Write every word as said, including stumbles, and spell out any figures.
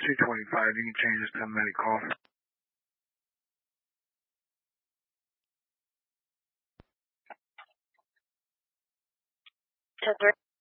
two twenty-five, you can change this to a medic call. ten three.